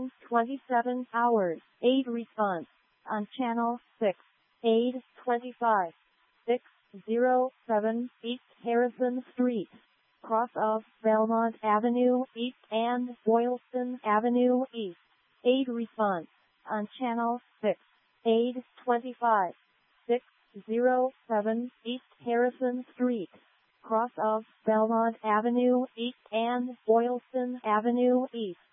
27 hours. Aid response on channel 6. Aid 25. 607 East Harrison Street, cross of Belmont Avenue East and Boylston Avenue East. Aid response on channel 6. Aid 25. 607 East Harrison Street, cross of Belmont Avenue East and Boylston Avenue East.